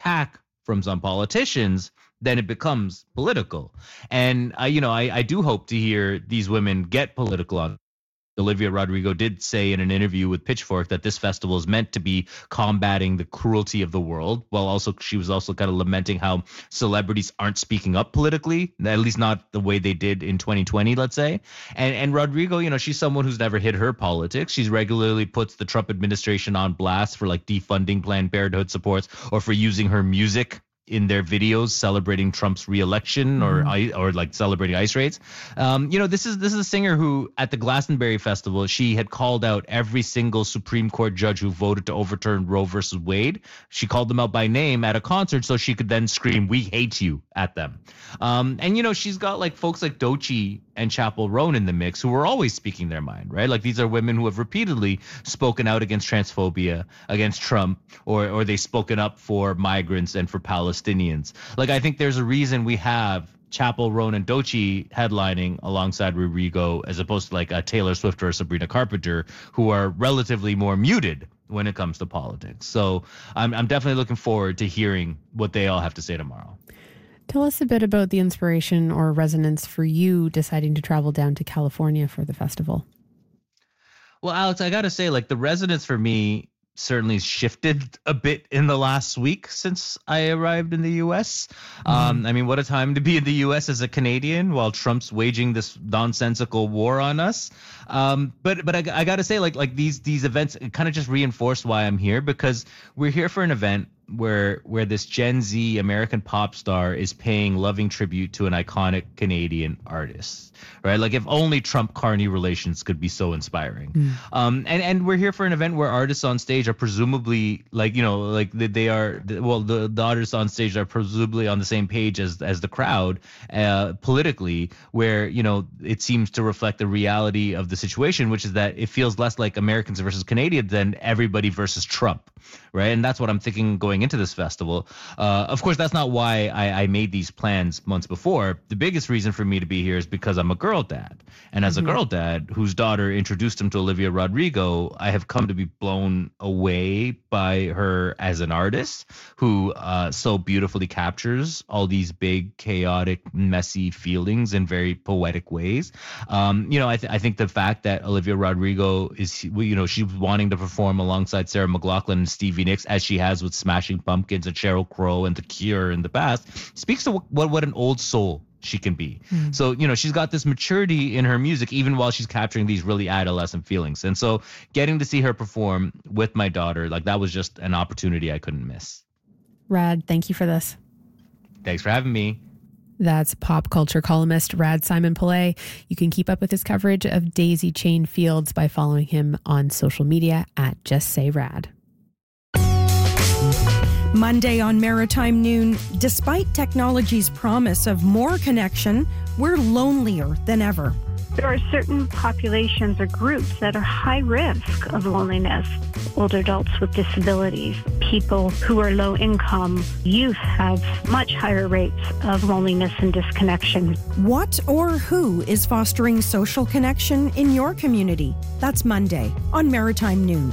attack from some politicians, then it becomes political. And I do hope to hear these women get political on. Olivia Rodrigo did say in an interview with Pitchfork that this festival is meant to be combating the cruelty of the world, while also she was also kind of lamenting how celebrities aren't speaking up politically, at least not the way they did in 2020, let's say. And Rodrigo, she's someone who's never hid her politics. She's regularly puts the Trump administration on blast for like defunding Planned Parenthood supports or for using her music in their videos celebrating Trump's reelection or like celebrating ICE raids. This is a singer who at the Glastonbury Festival, she had called out every single Supreme Court judge who voted to overturn Roe versus Wade. She called them out by name at a concert so she could then scream, "We hate you" at them. She's got like folks like Doechii and Chappell Roan in the mix who are always speaking their mind, right? Like these are women who have repeatedly spoken out against transphobia, against Trump, or they've spoken up for migrants and for Palestinians. Like I think there's a reason we have Chappell Roan and Doechii headlining alongside Rodrigo as opposed to like a Taylor Swift or a Sabrina Carpenter, who are relatively more muted when it comes to politics. So I'm definitely looking forward to hearing what they all have to say tomorrow. Tell us a bit about the inspiration or resonance for you deciding to travel down to California for the festival. Well, Alex, I got to say, like the resonance for me certainly shifted a bit in the last week since I arrived in the U.S. What a time to be in the U.S. as a Canadian while Trump's waging this nonsensical war on us. But I got to say, like these events kind of just reinforce why I'm here, because we're here for an event where this Gen Z American pop star is paying loving tribute to an iconic Canadian artist, right? Like if only Trump-Carney relations could be so inspiring. And we're here for an event where artists on stage are presumably the artists on stage are presumably on the same page as the crowd politically, where, it seems to reflect the reality of the situation, which is that it feels less like Americans versus Canadians than everybody versus Trump, right? And that's what I'm thinking going into this festival. Of course, that's not why I made these plans months before. The biggest reason for me to be here is because I'm a girl dad. And as a girl dad whose daughter introduced him to Olivia Rodrigo, I have come to be blown away by her as an artist who so beautifully captures all these big, chaotic, messy feelings in very poetic ways. I think the fact that Olivia Rodrigo is, she's wanting to perform alongside Sarah McLachlan and Stevie Nicks as she has with Smashing Pumpkins and Sheryl Crow and The Cure in the past speaks to what an old soul she can be. So, she's got this maturity in her music, even while she's capturing these really adolescent feelings. And so getting to see her perform with my daughter, like that was just an opportunity I couldn't miss. Rad, thank you for this. Thanks for having me. That's pop culture columnist Rad Simon Pillay. You can keep up with his coverage of Daisy Chain Fields by following him on social media at Just Say Rad. Monday on Maritime Noon, despite technology's promise of more connection, we're lonelier than ever. There are certain populations or groups that are high risk of loneliness. Older adults with disabilities, people who are low income, youth have much higher rates of loneliness and disconnection. What or who is fostering social connection in your community? That's Monday on Maritime Noon.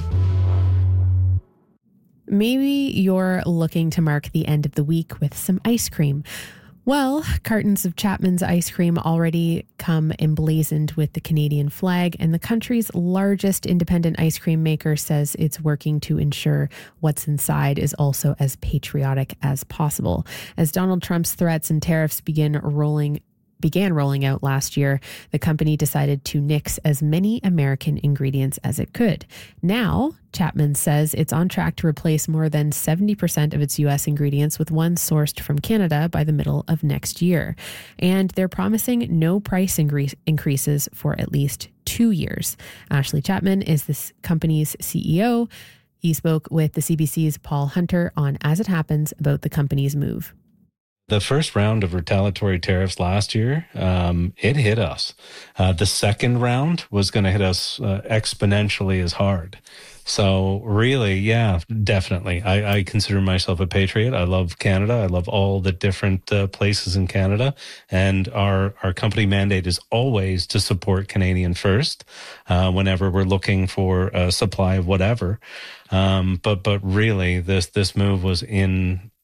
Maybe you're looking to mark the end of the week with some ice cream. Well, cartons of Chapman's ice cream already come emblazoned with the Canadian flag, and the country's largest independent ice cream maker says it's working to ensure what's inside is also as patriotic as possible. As Donald Trump's threats and tariffs began rolling out last year, the company decided to nix as many American ingredients as it could. Now, Chapman says it's on track to replace more than 70% of its U.S. ingredients with one sourced from Canada by the middle of next year. And they're promising no price increases for at least 2 years. Ashley Chapman is this company's CEO. He spoke with the CBC's Paul Hunter on As It Happens about the company's move. The first round of retaliatory tariffs last year, it hit us. The second round was going to hit us exponentially as hard. So really, yeah, definitely. I consider myself a patriot. I love Canada. I love all the different places in Canada. And our company mandate is always to support Canadian first whenever we're looking for a supply of whatever. But really, this move was in